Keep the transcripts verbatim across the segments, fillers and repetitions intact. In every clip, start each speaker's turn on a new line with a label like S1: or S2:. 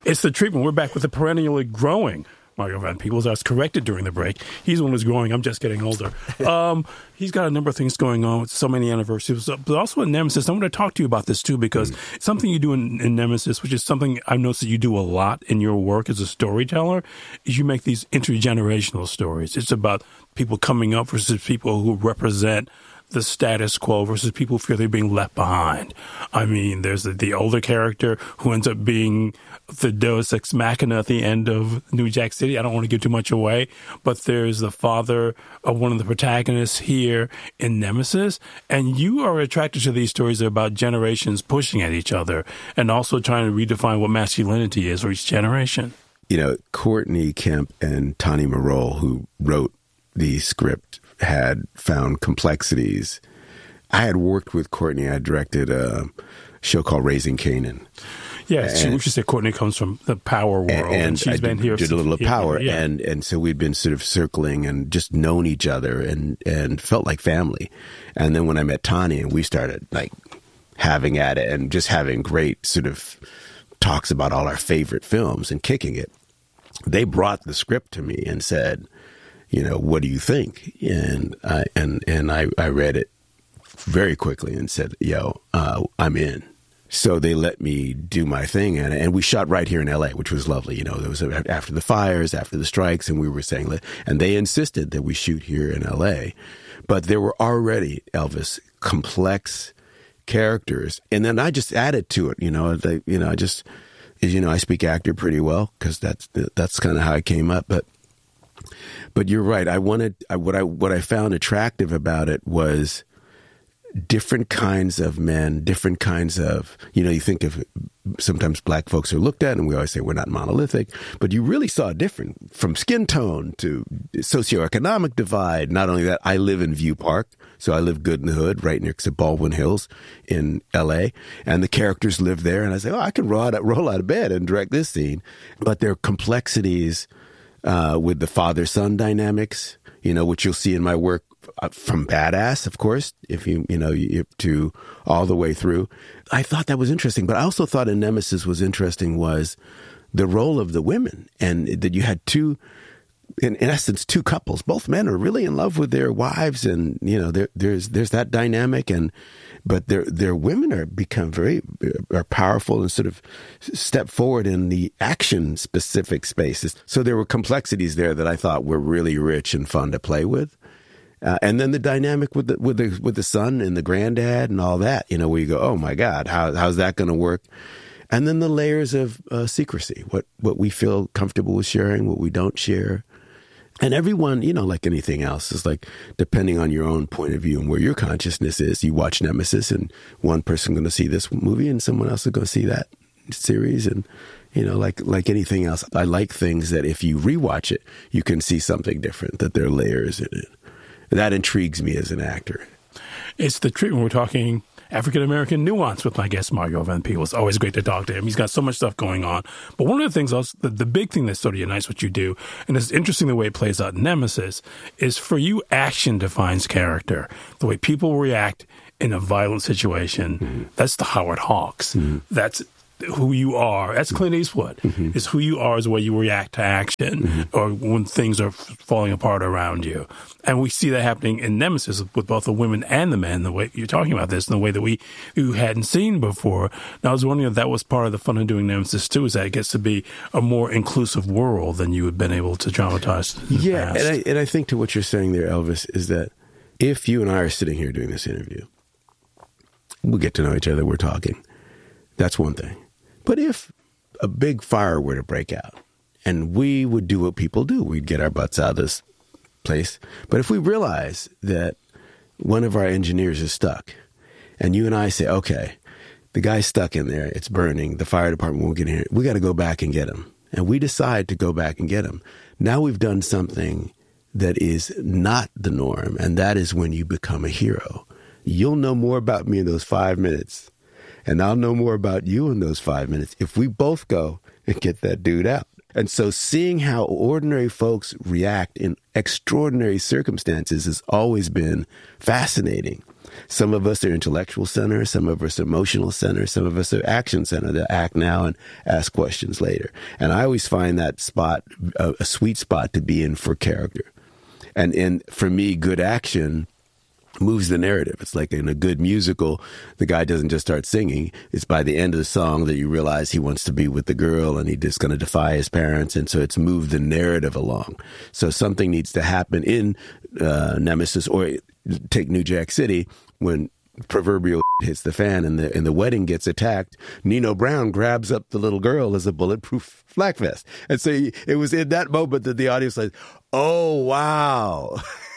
S1: It's the treatment. We're back with the perennially growing Mario Van Peebles. I was corrected during the break. He's the one who's growing. I'm just getting older. Um, he's got a number of things going on with so many anniversaries, but also in Nemesis. I want to talk to you about this, too, because mm. something you do in, in Nemesis, which is something I've noticed that you do a lot in your work as a storyteller, is you make these intergenerational stories. It's about people coming up versus people who represent the status quo versus people who feel they're being left behind. I mean, there's the, the older character who ends up being the Deus Ex Machina at the end of New Jack City. I don't want to give too much away, but there's the father of one of the protagonists here in Nemesis. And you are attracted to these stories about generations pushing at each other and also trying to redefine what masculinity is for each generation.
S2: You know, Courtney Kemp and Tani Marol, who wrote the script, had found complexities. I had worked with Courtney. I directed a show called Raising Kanan.
S1: Yes, we should say Courtney comes from the Power world, and,
S2: and
S1: she's
S2: I
S1: been
S2: did,
S1: here.
S2: Did a little of Power,
S1: yeah.
S2: and and so we'd been sort of circling and just known each other, and and felt like family. And then when I met Tani, and we started like having at it, and just having great sort of talks about all our favorite films and kicking it. They brought the script to me and said, you know, what do you think? And I and and I, I read it very quickly and said, yo, uh, I'm in. So they let me do my thing, and and we shot right here in L A, which was lovely. You know, there was a, after the fires, after the strikes, and we were saying, and they insisted that we shoot here in L A. But there were already, Elvis, complex characters, and then I just added to it. You know, they, you know, I just, you know, I speak actor pretty well because that's that's kind of how I came up, but. But you're right. I wanted I, what I what I found attractive about it was different kinds of men, different kinds of, you know, you think of sometimes black folks are looked at and we always say we're not monolithic, but you really saw different from skin tone to socioeconomic divide. Not only that, I live in View Park, so I live good in the hood right next to Baldwin Hills in L A, and the characters live there, and I say, oh, I can roll out, roll out of bed and direct this scene. But there are complexities Uh, with the father-son dynamics, you know, which you'll see in my work from Badass, of course, if you, you know, you, to all the way through. I thought that was interesting, but I also thought in Nemesis was interesting was the role of the women, and that you had two, in, in essence, two couples. Both men are really in love with their wives, and, you know, there, there's there's that dynamic, and but their their women are become very are powerful and sort of step forward in the action specific spaces. So there were complexities there that I thought were really rich and fun to play with. Uh, and then the dynamic with the with the with the son and the granddad and all that, you know, where you go, oh my God, how how's that going to work? And then the layers of uh, secrecy, what what we feel comfortable with sharing, what we don't share. And everyone, you know, like anything else, is like, depending on your own point of view and where your consciousness is, you watch Nemesis and one person going to see this movie and someone else is going to see that series. And, you know, like like anything else, I like things that if you rewatch it, you can see something different, that there are layers in it. And that intrigues me as an actor.
S1: It's the treatment. We're talking African-American nuance with my guest, Mario Van Peebles. It's always great to talk to him. He's got so much stuff going on. But one of the things, else, the, the big thing that's sort of unites what you do, and it's interesting the way it plays out in Nemesis, is for you, action defines character. The way people react in a violent situation, mm-hmm. that's the Howard Hawks. Mm-hmm. That's who you are. That's Clint Eastwood. Mm-hmm. It's who you are is the way you react to action mm-hmm. or when things are falling apart around you. And we see that happening in Nemesis with both the women and the men, the way you're talking about this, in the way that we you hadn't seen before. Now, I was wondering if that was part of the fun of doing Nemesis, too, is that it gets to be a more inclusive world than you had been able to dramatize in the
S2: yeah,
S1: past.
S2: and I, and I think to what you're saying there, Elvis, is that if you and I are sitting here doing this interview, we get to know each other, we're talking. That's one thing. But if a big fire were to break out and we would do what people do, we'd get our butts out of this place. But if we realize that one of our engineers is stuck and you and I say, okay, the guy's stuck in there, it's burning, the fire department won't get in here, we got to go back and get him. And we decide to go back and get him. Now we've done something that is not the norm, and that is when you become a hero. You'll know more about me in those five minutes. And I'll know more about you in those five minutes if we both go and get that dude out. And so seeing how ordinary folks react in extraordinary circumstances has always been fascinating. Some of us are intellectual center, some of us are emotional center, some of us are action center that act now and ask questions later. And I always find that spot a, a sweet spot to be in for character. And in for me, good action moves the narrative. It's like in a good musical, the guy doesn't just start singing. It's by the end of the song that you realize he wants to be with the girl and he's just going to defy his parents. And so it's moved the narrative along. So something needs to happen in uh, Nemesis, or take New Jack City, when proverbial hits the fan and the and the wedding gets attacked. Nino Brown grabs up the little girl as a bulletproof flak vest. And so it was in that moment that the audience said, oh, wow.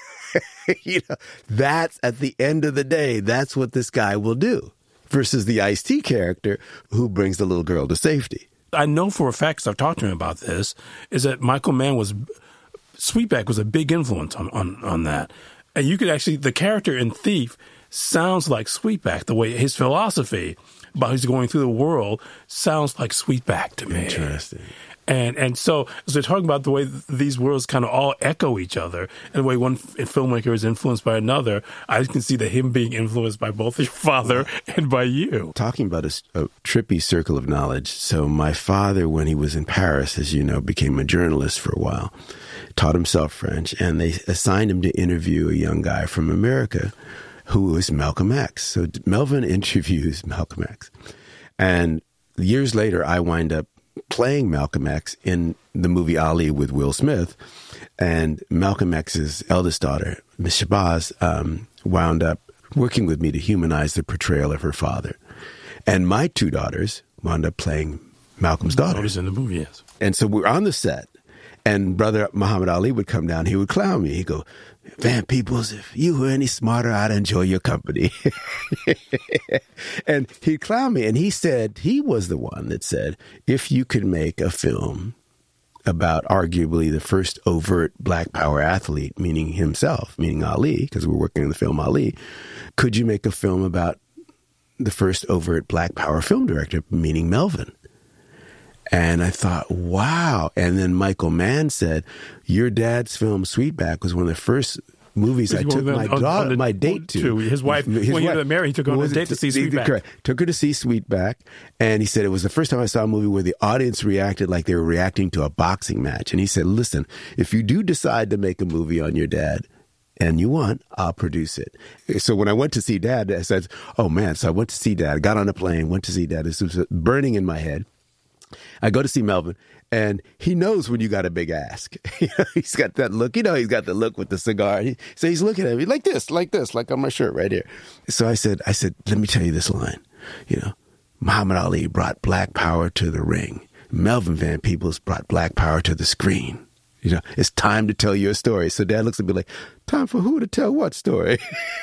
S2: You know, that's at the end of the day, that's what this guy will do, versus the Ice-T character who brings the little girl to safety.
S1: I know for a fact, because I've talked to him about this, is that Michael Mann was, Sweetback was a big influence on, on, on that. And you could actually, the character in Thief sounds like Sweetback. The way his philosophy about he's going through the world sounds like Sweetback to me.
S2: Interesting.
S1: And and so, as we're talking about the way these worlds kind of all echo each other, and the way one filmmaker is influenced by another, I can see that him being influenced by both your father and by you.
S2: Talking about a, a trippy circle of knowledge. So my father, when he was in Paris, as you know, became a journalist for a while, taught himself French, and they assigned him to interview a young guy from America who was Malcolm X. So Melvin interviews Malcolm X. And years later, I wind up playing Malcolm X in the movie Ali with Will Smith. And Malcolm X's eldest daughter, Miss Shabazz, um, wound up working with me to humanize the portrayal of her father. And my two daughters wound up playing Malcolm's daughter.
S1: Daughters in the movie, yes.
S2: And so we're on the set, and brother Muhammad Ali would come down. He would clown me. He'd go, Van Peebles, if you were any smarter, I'd enjoy your company. And he'd clown me. And he said, he was the one that said, if you could make a film about arguably the first overt Black Power athlete, meaning himself, meaning Ali, because we're working on the film Ali, could you make a film about the first overt Black Power film director, meaning Melvin? And I thought, wow. And then Michael Mann said, your dad's film Sweetback was one of the first movies I took my
S1: on,
S2: daughter,
S1: on
S2: my date to.
S1: to. His wife,
S2: his
S1: when
S2: wife,
S1: you were married, he took her on a date to see Sweetback.
S2: Correct. Took her to see Sweetback. And he said it was the first time I saw a movie where the audience reacted like they were reacting to a boxing match. And he said, listen, if you do decide to make a movie on your dad, and you want, I'll produce it. So when I went to see Dad, I said, oh man, so I went to see Dad, got on a plane, went to see Dad. This was burning in my head. I go to see Melvin, and he knows when you got a big ask. He's got that look. You know, he's got the look with the cigar. He, so he's looking at me like this, like this, like on my shirt right here. So I said, I said, let me tell you this line. You know, Muhammad Ali brought Black Power to the ring. Melvin Van Peebles brought Black Power to the screen. You know, it's time to tell your story. So Dad looks at me like, time for who to tell what story?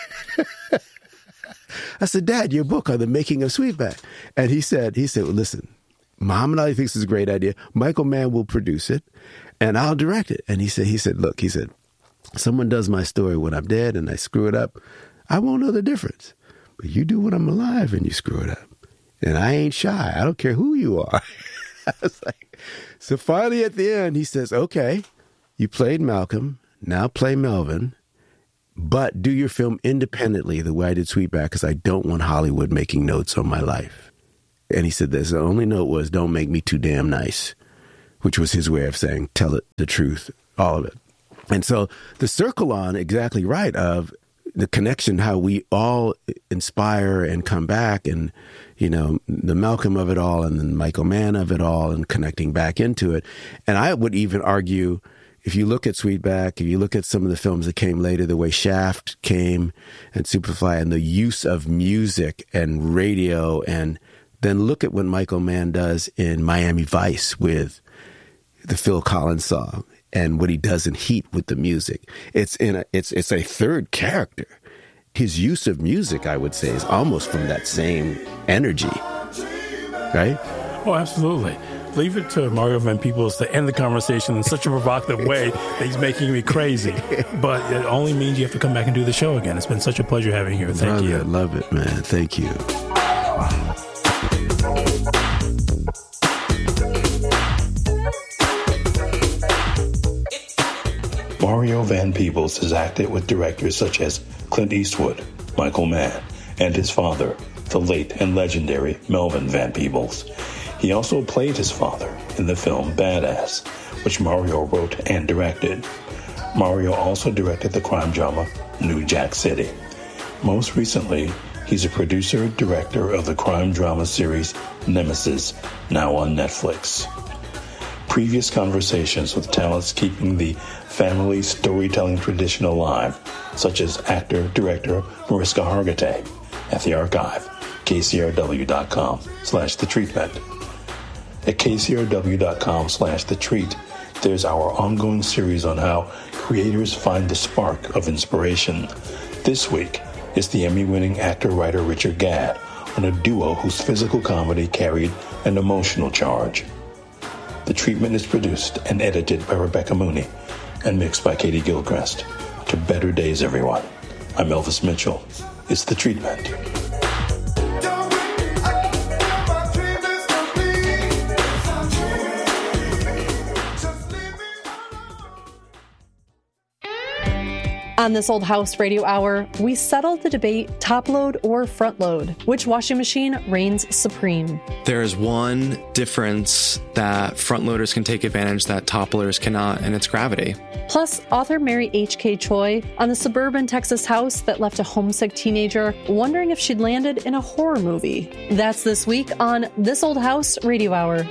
S2: I said, Dad, your book on the making of Sweetback. And he said, he said, well, listen, Muhammad Ali thinks it's a great idea. Michael Mann will produce it, and I'll direct it. And he said, he said, look, he said, someone does my story when I'm dead and I screw it up, I won't know the difference. But you do when I'm alive and you screw it up. And I ain't shy. I don't care who you are. I was like, so finally at the end, he says, okay, you played Malcolm, now play Melvin, but do your film independently the way I did Sweetback, because I don't want Hollywood making notes on my life. And he said this, the only note was, don't make me too damn nice, which was his way of saying, tell it the truth, all of it. And so the circle on exactly right of the connection, how we all inspire and come back, and, you know, the Malcolm of it all and the Michael Mann of it all, and connecting back into it. And I would even argue, if you look at Sweetback, if you look at some of the films that came later, the way Shaft came and Superfly, and the use of music and radio, and then look at what Michael Mann does in Miami Vice with the Phil Collins song, and what he does in Heat with the music. It's in a, it's it's a third character. His use of music, I would say, is almost from that same energy, right?
S1: Oh, absolutely. Leave it to Mario Van Peebles to end the conversation in such a provocative way that he's making me crazy. But it only means you have to come back and do the show again. It's been such a pleasure having you here. Thank
S2: love
S1: you.
S2: It, love it, man. Thank you.
S3: Mario Van Peebles has acted with directors such as Clint Eastwood, Michael Mann, and his father, the late and legendary Melvin Van Peebles. He also played his father in the film Badass, which Mario wrote and directed. Mario also directed the crime drama New Jack City. Most recently, he's a producer-director of the crime drama series Nemesis, now on Netflix. Previous conversations with talents keeping the family storytelling tradition alive, such as actor-director Mariska Hargitay, at the archive, kcrw.com slash the treatment. At kcrw.com slash the treat, there's our ongoing series on how creators find the spark of inspiration. This week is the Emmy-winning actor-writer Richard Gadd on a duo whose physical comedy carried an emotional charge. The Treatment is produced and edited by Rebecca Mooney and mixed by Katie Gilchrist. To better days, everyone. I'm Elvis Mitchell. It's The Treatment.
S4: On This Old House Radio Hour, we settled the debate top load or front load. Which washing machine reigns supreme?
S5: There is one difference that front loaders can take advantage that top loaders cannot, and it's gravity.
S4: Plus, author Mary H K. Choi on the suburban Texas house that left a homesick teenager wondering if she'd landed in a horror movie. That's this week on This Old House Radio Hour.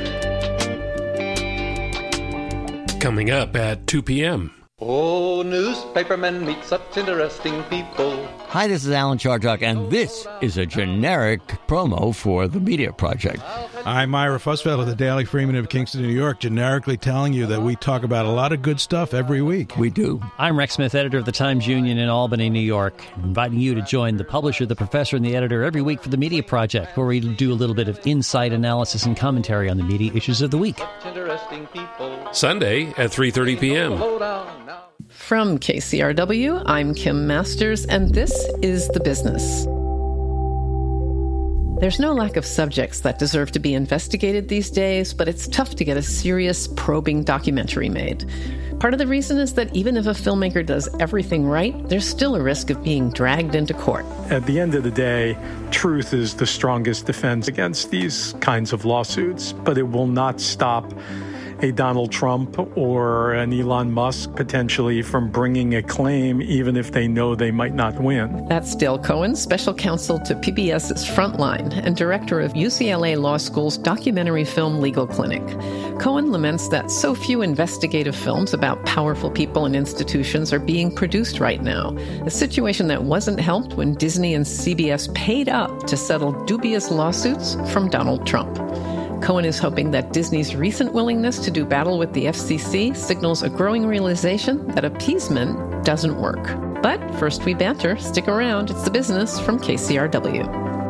S6: Coming up at two p.m.
S7: Oh, newspapermen meet such interesting people.
S8: Hi, this is Alan Chardock, and this is a generic promo for the Media Project.
S9: I'm Ira Fussfeld of the Daily Freeman of Kingston, New York, generically telling you that we talk about a lot of good stuff every week.
S8: We do.
S10: I'm Rex Smith, editor of the Times Union in Albany, New York, inviting you to join the publisher, the professor, and the editor every week for the Media Project, where we do a little bit of insight, analysis, and commentary on the media issues of the week.
S6: Sunday at three thirty p.m.
S11: From K C R W, I'm Kim Masters, and this is The Business. There's no lack of subjects that deserve to be investigated these days, but it's tough to get a serious, probing documentary made. Part of the reason is that even if a filmmaker does everything right, there's still a risk of being dragged into court.
S12: At the end of the day, truth is the strongest defense against these kinds of lawsuits, but it will not stop a Donald Trump or an Elon Musk potentially from bringing a claim, even if they know they might not win.
S11: That's Dale Cohen, special counsel to P B S's Frontline and director of U C L A Law School's documentary film Legal Clinic. Cohen laments that so few investigative films about powerful people and institutions are being produced right now, a situation that wasn't helped when Disney and C B S paid up to settle dubious lawsuits from Donald Trump. Cohen is hoping that Disney's recent willingness to do battle with the F C C signals a growing realization that appeasement doesn't work. But first we banter. Stick around. It's The Business from K C R W.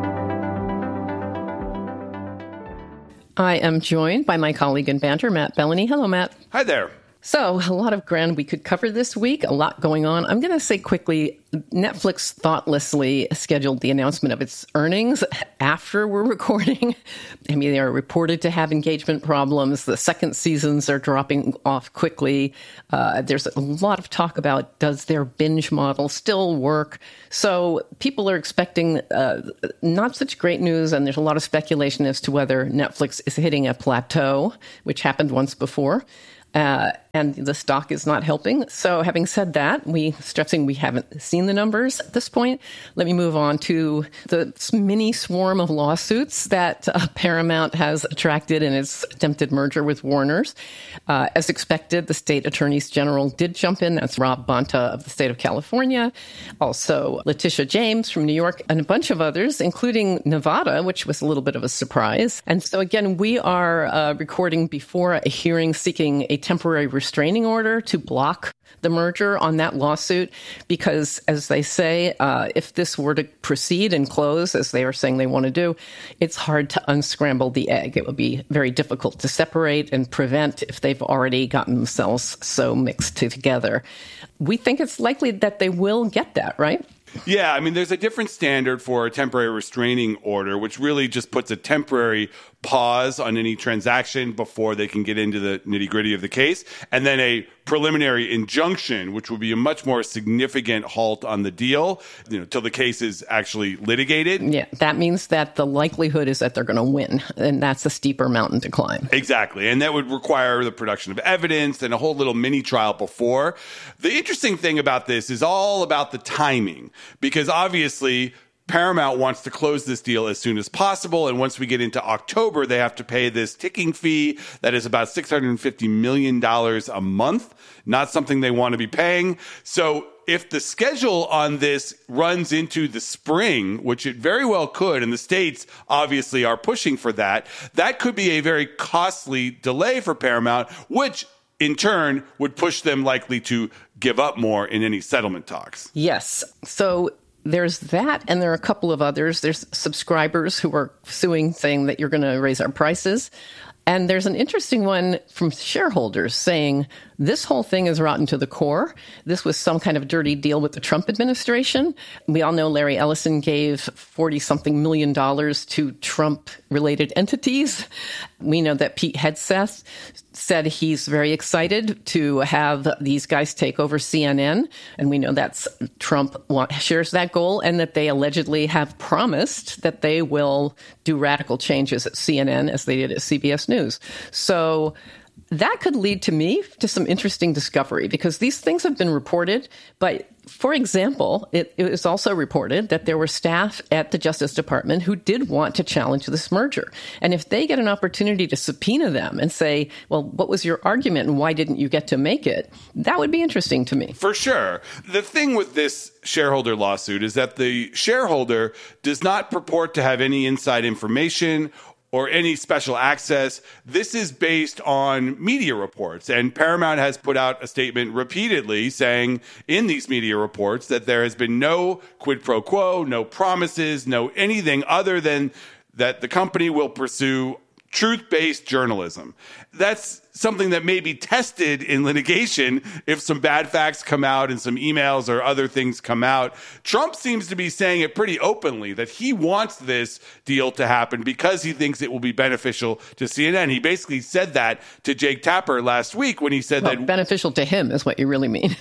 S11: I am joined by my colleague in banter, Matt Bellany. Hello, Matt.
S13: Hi there.
S11: So, a lot of ground we could cover this week, a lot going on. I'm going to say quickly, Netflix thoughtlessly scheduled the announcement of its earnings after we're recording. I mean, they are reported to have engagement problems. The second seasons are dropping off quickly. Uh, there's a lot of talk about, does their binge model still work? So people are expecting uh, not such great news, and there's a lot of speculation as to whether Netflix is hitting a plateau, which happened once before. Uh, and the stock is not helping. So having said that, we stressing we haven't seen the numbers at this point. Let me move on to the mini swarm of lawsuits that uh, Paramount has attracted in its attempted merger with Warner's. Uh, as expected, the state attorneys general did jump in. That's Rob Bonta of the state of California, also Letitia James from New York, and a bunch of others, including Nevada, which was a little bit of a surprise. And so again, we are uh, recording before a hearing seeking a temporary restraining order to block the merger on that lawsuit, because, as they say, uh, if this were to proceed and close, as they are saying they want to do, it's hard to unscramble the egg. It would be very difficult to separate and prevent if they've already gotten themselves so mixed together. We think it's likely that they will get that, right?
S13: Yeah, I mean, there's a different standard for a temporary restraining order, which really just puts a temporary pause on any transaction before they can get into the nitty-gritty of the case, and then a preliminary injunction, which would be a much more significant halt on the deal, you know, till the case is actually litigated.
S11: Yeah, that means that the likelihood is that they're going to win, and that's a steeper mountain to climb.
S13: Exactly, and that would require the production of evidence and a whole little mini trial before. The interesting thing about this is all about the timing, because obviously Paramount wants to close this deal as soon as possible, and once we get into October, they have to pay this ticking fee that is about six hundred fifty million dollars a month, not something they want to be paying. So if the schedule on this runs into the spring, which it very well could, and the states obviously are pushing for that, that could be a very costly delay for Paramount, which in turn would push them likely to give up more in any settlement talks.
S11: Yes. So there's that, and there are a couple of others. There's subscribers who are suing, saying that you're going to raise our prices. And there's an interesting one from shareholders saying this whole thing is rotten to the core. This was some kind of dirty deal with the Trump administration. We all know Larry Ellison gave forty-something million dollars to Trump-related entities. We know that Pete Hegseth said he's very excited to have these guys take over C N N. And we know that Trump want, shares that goal, and that they allegedly have promised that they will do radical changes at C N N as they did at C B S News. So that could lead to me to some interesting discovery, because these things have been reported. But for example, it, it was also reported that there were staff at the Justice Department who did want to challenge this merger. And if they get an opportunity to subpoena them and say, well, what was your argument and why didn't you get to make it? That would be interesting to me.
S13: For sure. The thing with this shareholder lawsuit is that the shareholder does not purport to have any inside information or any special access. This is based on media reports. And Paramount has put out a statement repeatedly saying in these media reports that there has been no quid pro quo, no promises, no anything other than that the company will pursue truth-based journalism. That's something that may be tested in litigation if some bad facts come out and some emails or other things come out. Trump seems to be saying it pretty openly that he wants this deal to happen because he thinks it will be beneficial to C N N. He basically said that to Jake Tapper last week when he said
S11: well,
S13: that...
S11: beneficial to him is what you really mean,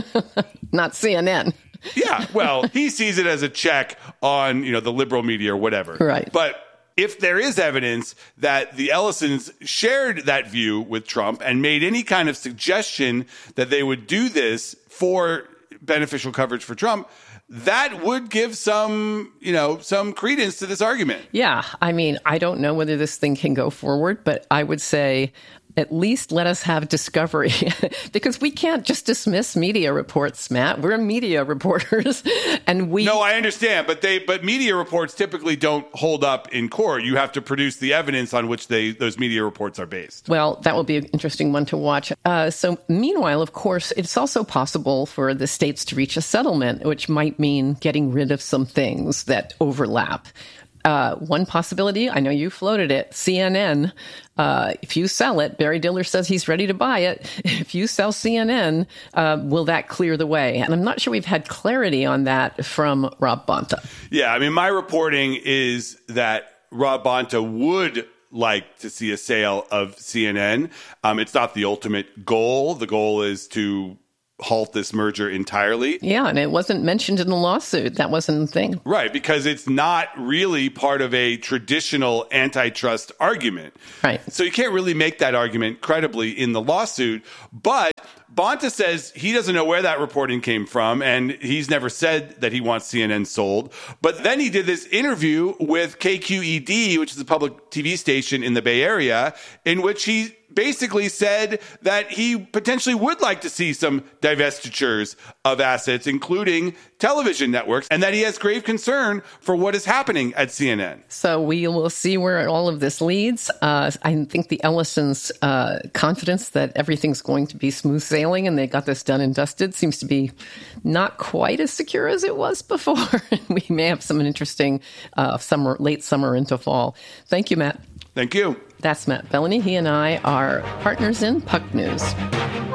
S11: not C N N.
S13: Yeah, well, he sees it as a check on, you know, the liberal media or whatever.
S11: Right.
S13: But if there is evidence that the Ellisons shared that view with Trump and made any kind of suggestion that they would do this for beneficial coverage for Trump, that would give some, you know, some credence to this argument.
S11: Yeah. I mean, I don't know whether this thing can go forward, but I would say at least let us have discovery, because we can't just dismiss media reports, Matt. We're media reporters, and we...
S13: No, I understand, but they but media reports typically don't hold up in court. You have to produce the evidence on which they those media reports are based.
S11: Well, that will be an interesting one to watch. Uh, so meanwhile, of course, it's also possible for the states to reach a settlement, which might mean getting rid of some things that overlap. Uh, one possibility, I know you floated it, C N N. Uh, if you sell it, Barry Diller says he's ready to buy it. If you sell C N N, uh, will that clear the way? And I'm not sure we've had clarity on that from Rob Bonta.
S13: Yeah, I mean, my reporting is that Rob Bonta would like to see a sale of C N N. Um, it's not the ultimate goal. The goal is to halt this merger entirely.
S11: Yeah, and it wasn't mentioned in the lawsuit. That wasn't the thing.
S13: Right, because it's not really part of a traditional antitrust argument.
S11: Right.
S13: So you can't really make that argument credibly in the lawsuit. But Bonta says he doesn't know where that reporting came from, and he's never said that he wants C N N sold. But then he did this interview with K Q E D, which is a public T V station in the Bay Area, in which he basically said that he potentially would like to see some divestitures of assets, including television networks, and that he has grave concern for what is happening at C N N.
S11: So we will see where all of this leads. Uh, I think the Ellisons' uh, confidence that everything's going to be smooth sailing and they got this done and dusted seems to be not quite as secure as it was before. We may have some interesting uh, summer, late summer into fall. Thank you, Matt.
S13: Thank you.
S11: That's Matt Bellany. He and I are partners in Puck News.